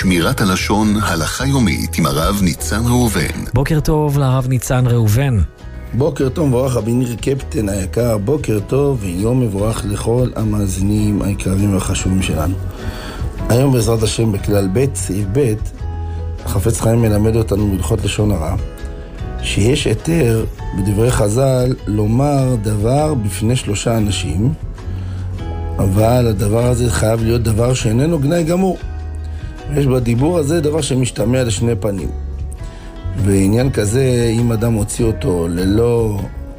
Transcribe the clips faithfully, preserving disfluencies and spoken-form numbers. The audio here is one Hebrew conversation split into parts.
שמירת הלשון, הלכה יומית עם הרב ניצן ראובן. בוקר טוב לרב ניצן ראובן. בוקר טוב מבורך רבי ניר קפטן היקר, בוקר טוב ויום מבורך לכל המאזינים היקרים והחשובים שלנו. היום בעזרת השם בכלל ב' סעיף ב', החפץ חיים מלמד אותנו בהלכות לשון הרע, שיש היתר בדברי חז"ל לומר דבר בפני שלושה אנשים, אבל הדבר הזה חייב להיות דבר שאיננו גנאי גמור. יש בדיבור הזה דבר שמשתמע לשני פנים. ועניין כזה, אם אדם הוציא אותו ללא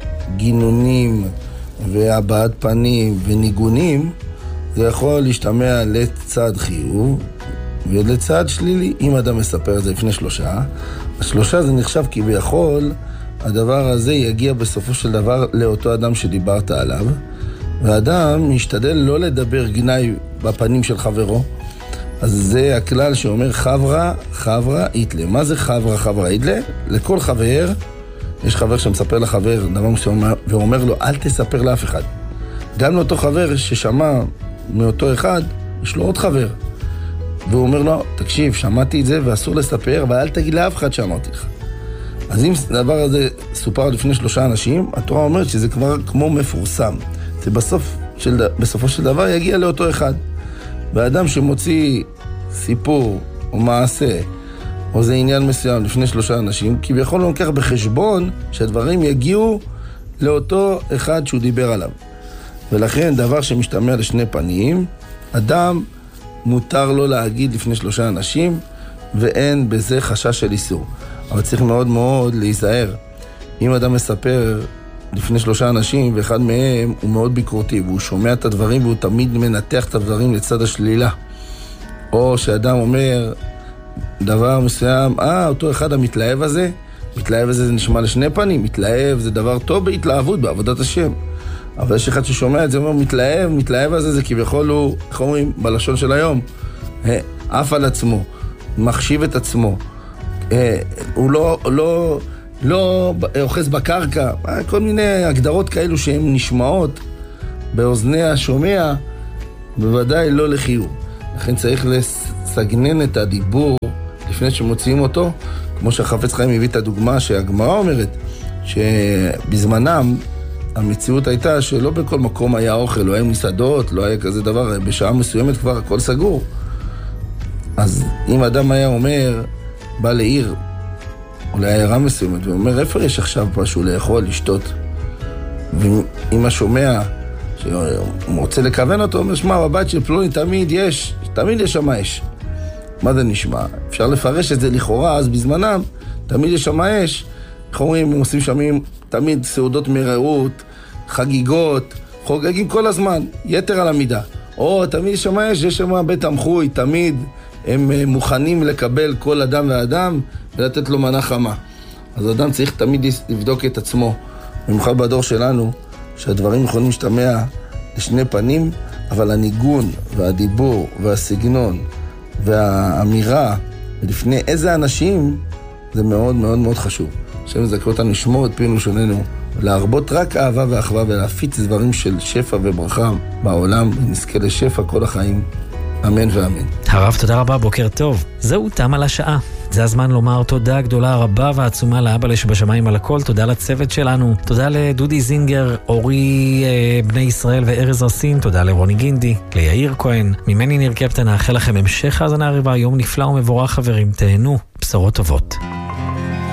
גינונים והבעת פנים וניגונים, זה יכול להשתמע לצד חיוב ולצד שלילי. אם אדם מספר את זה לפני שלושה, השלושה זה נחשב כביכול הדבר הזה יגיע בסופו של דבר לאותו אדם שדיברת עליו, והאדם משתדל לא לדבר גנאי בפנים של חברו. אז זה הכלל שאומר חברה, חברה, איתלה. מה זה חברה, חברה, איתלה? לכל חבר, יש חבר שמספר לחבר דבר מסוים ואומר לו, אל תספר לאף אחד. גם לאותו חבר ששמע מאותו אחד, יש לו עוד חבר. והוא אומר לו, תקשיב, שמעתי את זה ואסור לספר, ואל תגיד לאף אחד שאמרתי לך. אז אם הדבר הזה סופר לפני שלושה אנשים, התורה אומרת שזה כבר כמו מפורסם. זה בסוף של, בסופו של דבר יגיע לאותו אחד. והאדם שמוציא סיפור או מעשה או זה עניין מסוים לפני שלושה אנשים, כי ביכול לא ניקח בחשבון שהדברים יגיעו לאותו אחד שהוא דיבר עליו. ולכן דבר שמשתמע לשני פנים, אדם מותר לו להגיד לפני שלושה אנשים, ואין בזה חשש של איסור. אבל צריך מאוד מאוד להיזהר. אם אדם מספר לפני שלושה אנשים, ואחד מהם הוא מאוד ביקורתי, והוא שומע את הדברים והוא תמיד מנתח את הדברים לצד השלילה. או שאדם אומר דבר מסוים, אה, אותו אחד המתלהב הזה, מתלהב הזה זה נשמע לשני פנים, מתלהב זה דבר טוב בהתלהבות, בעבודת השם. אבל יש אחד ששומע את זה, אומר, מתלהב, מתלהב הזה זה כביכול הוא, איך אומרים, בלשון של היום, אף על עצמו, מחשיב את עצמו, הוא לא, לא, לא אוחז בקרקע, כל מיני הגדרות כאלו שהן נשמעות באוזני השומע, בוודאי לא לחיוב. לכן צריך לסגנן את הדיבור לפני שמוציאים אותו, כמו שהחפץ חיים הביא את הדוגמה שהגמרא אומרת, שבזמנם המציאות הייתה שלא בכל מקום היה אוכל, לא היה מסעדות, לא היה כזה דבר, בשעה מסוימת כבר הכל סגור. אז אם אדם היה אומר, בא לעיר, או לעיירה מסוימת, ואומר, איפה יש עכשיו משהו לאכול, לשתות? ואם השומע, שהוא רוצה לכוון אותו, אומר, שמע, בבית של פלוני תמיד יש, תמיד יש שם אש. מה זה נשמע? אפשר לפרש את זה לכאורה, אז בזמנם, תמיד יש שם אש. איך אומרים, הם עושים שמים תמיד סעודות מרעות, חגיגות, חוגגים כל הזמן, יתר על המידה. או תמיד יש שם אש, יש שם בית המחוי, תמיד הם מוכנים לקבל כל אדם ואדם ולתת לו מנה חמה. אז האדם צריך תמיד לבדוק את עצמו, במיוחד בדור שלנו, שהדברים יכולים להשתמע לשני פנים, אבל הניגון והדיבור והסגנון והאמירה לפני איזה אנשים זה מאוד מאוד מאוד חשוב. השם יזכה אותנו לשמור את פינו שוננו, להרבות רק אהבה ואחווה ולהפיץ דברים של שפע וברכה בעולם, ונזכה לשפע כל החיים. אמן ואמן. הרב, תודה רבה, בוקר טוב. זהו, תם על השעה. זה הזמן לומר תודה גדולה רבה ועצומה לאבא לשבשמיים על הכל. תודה לצוות שלנו. תודה לדודי זינגר, אורי אה, בני ישראל וארז רסין. תודה לרוני גינדי, ליאיר כהן. ממני ניר קפטן, האחל לכם המשך האזנה הרבה, יום נפלא ומבורך חברים. תהנו, בשורות טובות.